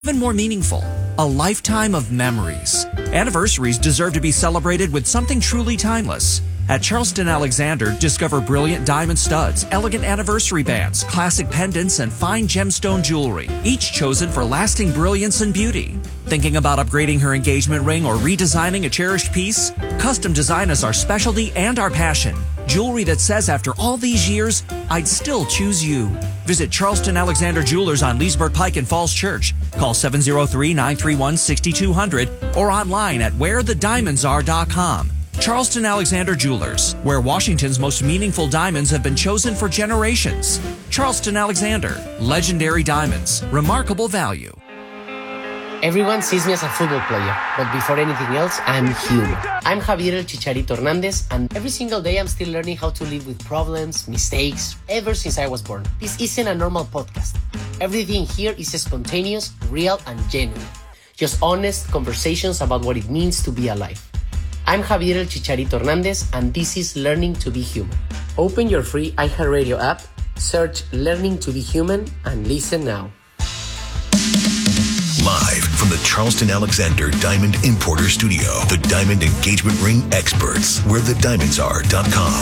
even more meaningful, a lifetime of memories. Anniversaries deserve to be celebrated with something truly timeless. At Charleston Alexander, discover brilliant diamond studs, elegant anniversary bands, classic pendants, and fine gemstone jewelry, each chosen for lasting brilliance and beauty. Thinking about upgrading her engagement ring or redesigning a cherished piece? Custom design is our specialty and our passion. Jewelry that says after all these years, I'd still choose you. Visit Charleston Alexander Jewelers on Leesburg Pike in Falls Church. Call 703-931-6200 or online at wherethediamondsare.com. Charleston Alexander Jewelers, where Washington's most meaningful diamonds have been chosen for generations. Charleston Alexander, legendary diamonds, remarkable value. Everyone sees me as a football player, but before anything else, I'm human. I'm Javier El Chicharito Hernandez, and every single day I'm still learning how to live with problems, mistakes, ever since I was born. This isn't a normal podcast. Everything here is spontaneous, real, and genuine. Just honest conversations about what it means to be alive. I'm Javier El Chicharito Hernandez, and this is Learning to Be Human. Open your free iHeartRadio app, search Learning to Be Human, and listen now. Live from the Charleston Alexander Diamond Importer Studio, the Diamond Engagement Ring experts, wherethediamondsare.com.